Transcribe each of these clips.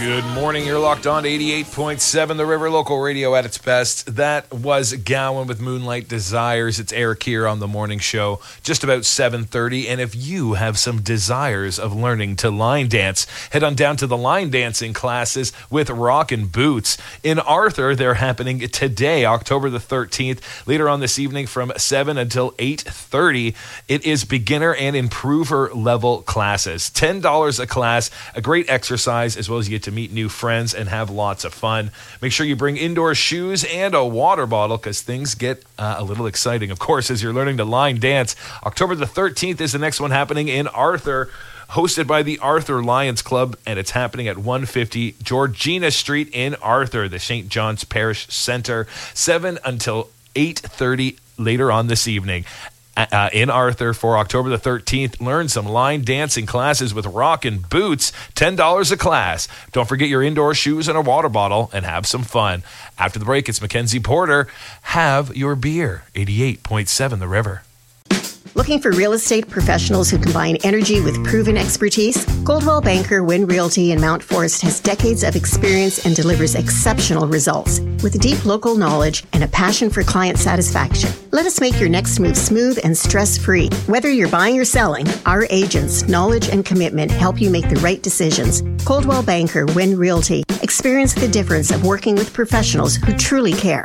Good morning. You're locked on to 88.7 The River, local radio at its best. That was Gowan with Moonlight Desires. It's Eric here on the morning show, just about 7:30. And if you have some desires of learning to line dance, head on down to the line dancing classes with Rockin' Boots. In Arthur, they're happening today, October the 13th, later on this evening from 7 until 8:30. It is beginner and improver level classes. $10 a class, a great exercise, as well as you get to meet new friends and have lots of fun. Make sure you bring indoor shoes and a water bottle because things get a little exciting, of course, as you're learning to line dance. October the 13th is the next one happening in Arthur, hosted by the Arthur Lions Club, and it's happening at 150 Georgina Street in Arthur, the St. John's Parish Center, 7 until 8:30 later on this evening. In Arthur for October the 13th. Learn some line dancing classes with Rockin' Boots, $10 a class. Don't forget your indoor shoes and a water bottle and have some fun. After the break, it's Mackenzie Porter. Have your beer. 88.7 The River. Looking for real estate professionals who combine energy with proven expertise? Coldwell Banker Wynn Realty in Mount Forest has decades of experience and delivers exceptional results with deep local knowledge and a passion for client satisfaction. Let us make your next move smooth and stress-free. Whether you're buying or selling, our agents' knowledge and commitment help you make the right decisions. Coldwell Banker Wynn Realty. Experience the difference of working with professionals who truly care.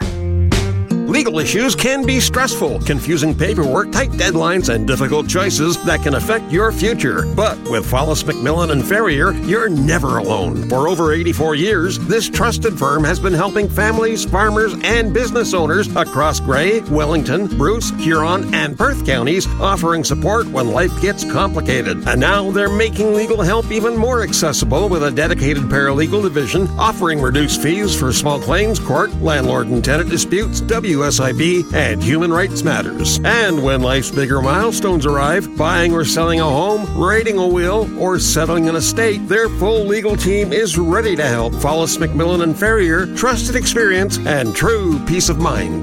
Legal issues can be stressful, confusing paperwork, tight deadlines, and difficult choices that can affect your future. But with Follis McMillan and Ferrier, you're never alone. For over 84 years, this trusted firm has been helping families, farmers, and business owners across Grey, Wellington, Bruce, Huron, and Perth counties, offering support when life gets complicated. And now they're making legal help even more accessible with a dedicated paralegal division, offering reduced fees for small claims, court, landlord and tenant disputes, WSIB, and human rights matters. And when life's bigger milestones arrive, buying or selling a home, writing a will, or settling an estate, their full legal team is ready to help. Follis McMillan and Ferrier, trusted experience and true peace of mind.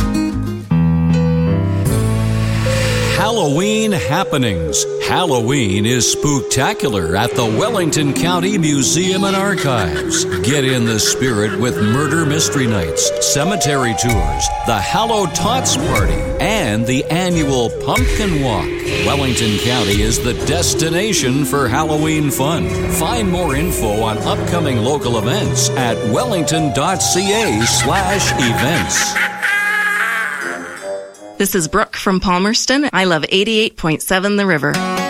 Halloween happenings. Halloween is spooktacular at the Wellington County Museum and Archives. Get in the spirit with murder mystery nights, cemetery tours, the Hallow Tots Party, and the annual Pumpkin Walk. Wellington County is the destination for Halloween fun. Find more info on upcoming local events at wellington.ca/events. This is Brooke from Palmerston. I love 88.7 The River.